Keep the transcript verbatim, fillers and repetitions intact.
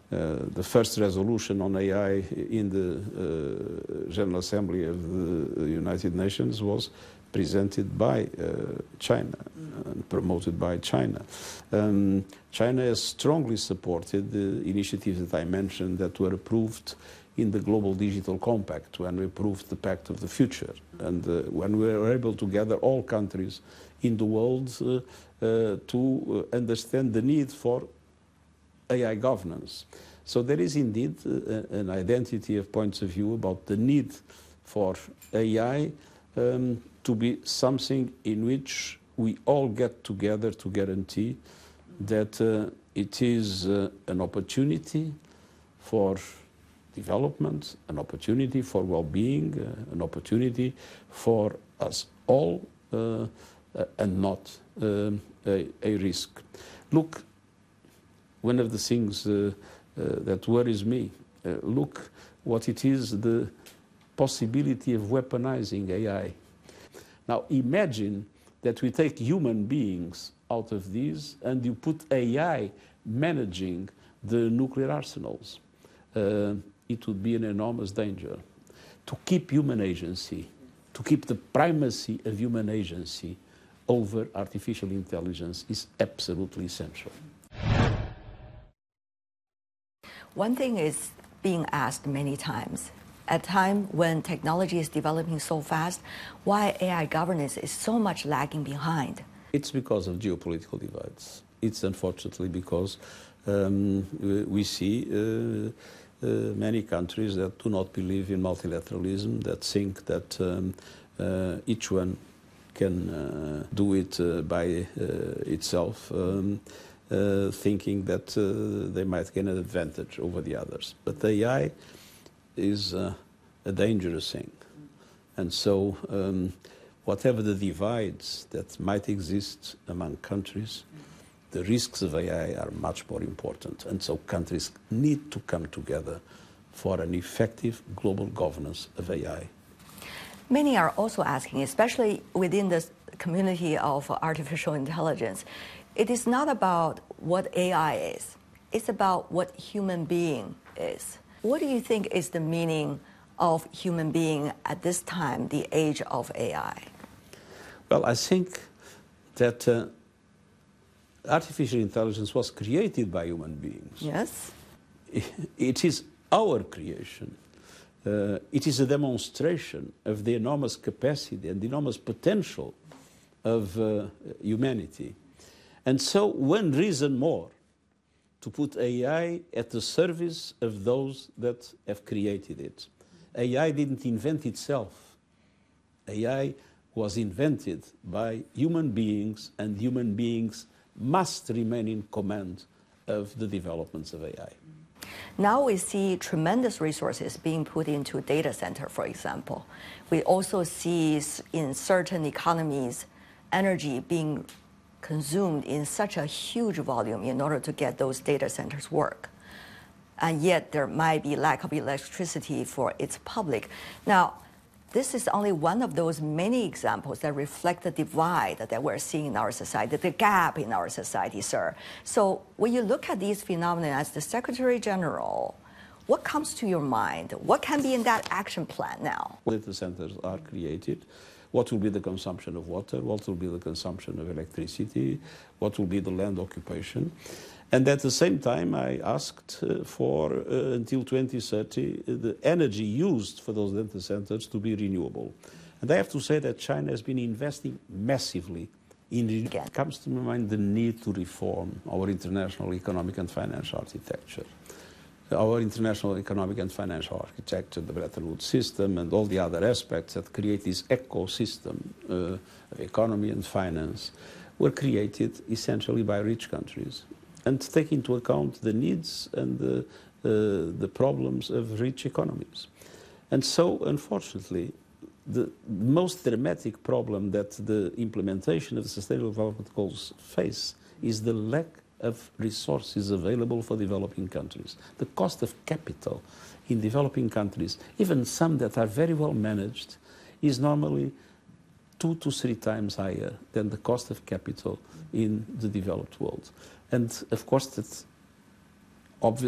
uh, the first resolution on A I in the uh, General Assembly of the United Nations was presented by uh, China and promoted by China. Um, China has strongly supported the initiatives that I mentioned that were approved in the Global Digital Compact when we approved the Pact of the Future, and uh, when we were able to gather all countries in the world uh, uh, to uh, understand the need for A I governance. So there is indeed uh, an identity of points of view about the need for A I um, to be something in which we all get together to guarantee that uh, it is uh, an opportunity for development, an opportunity for well-being, uh, an opportunity for us all, uh, uh, and not uh, a, a risk. Look, one of the things uh, uh, that worries me, uh, look what it is, the possibility of weaponizing A I. Now imagine that we take human beings out of these and you put A I managing the nuclear arsenals. Uh, it would be an enormous danger. To keep human agency, to keep the primacy of human agency over artificial intelligence is absolutely essential. One thing is being asked many times. At a time when technology is developing so fast, why A I governance is so much lagging behind? It's because of geopolitical divides. It's unfortunately because um, we see uh, uh, many countries that do not believe in multilateralism, that think that um, uh, each one can uh, do it uh, by uh, itself, um, uh, thinking that uh, they might gain an advantage over the others. But A I is uh, a dangerous thing. And so um, whatever the divides that might exist among countries, the risks of A I are much more important. And so countries need to come together for an effective global governance of A I. Many are also asking, especially within the community of artificial intelligence, it is not about what A I is, it's about what human being is. What do you think is the meaning of human being at this time, the age of A I? Well, I think that uh, artificial intelligence was created by human beings. Yes. It is our creation. Uh, it is a demonstration of the enormous capacity and the enormous potential of uh, humanity. And so one reason more to put A I at the service of those that have created it. A I didn't invent itself. A I was invented by human beings, and human beings must remain in command of the developments of A I. Now we see tremendous resources being put into data center, for example. We also see in certain economies energy being consumed in such a huge volume in order to get those data centers work. And yet there might be lack of electricity for its public. Now, this is only one of those many examples that reflect the divide that we're seeing in our society, the gap in our society, sir. So when you look at these phenomena as the Secretary General, what comes to your mind? What can be in that action plan now? Data centers are created. What will be the consumption of water? What will be the consumption of electricity? What will be the land occupation? And at the same time, I asked uh, for, uh, until twenty thirty, uh, the energy used for those data centers to be renewable. And I have to say that China has been investing massively in renewable. It comes to my mind the need to reform our international economic and financial architecture. Our international economic and financial architecture, the Bretton Woods system, and all the other aspects that create this ecosystem uh, of economy and finance were created essentially by rich countries and take into account the needs and the, uh, the problems of rich economies. And so, unfortunately, the most dramatic problem that the implementation of the Sustainable Development Goals face is the lack of resources available for developing countries. The cost of capital in developing countries, even some that are very well managed, is normally two to three times higher than the cost of capital in the developed world. And of course, that's obvious.